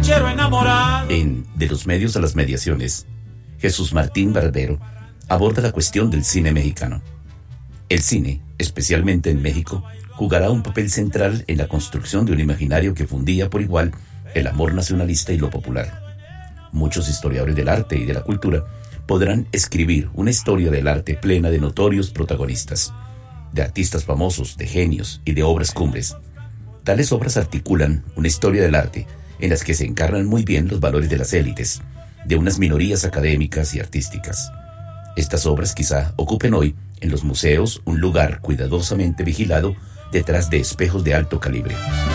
ranchero enamorado. En De los medios a las mediaciones, Jesús Martín Barbero aborda la cuestión del cine mexicano. El cine, especialmente en México, jugará un papel central en la construcción de un imaginario que fundía por igual el amor nacionalista y lo popular. Muchos historiadores del arte y de la cultura podrán escribir una historia del arte plena de notorios protagonistas, de artistas famosos, de genios y de obras cumbres. Tales obras articulan una historia del arte en las que se encarnan muy bien los valores de las élites, de unas minorías académicas y artísticas. Estas obras quizá ocupen hoy en los museos un lugar cuidadosamente vigilado detrás de espejos de alto calibre.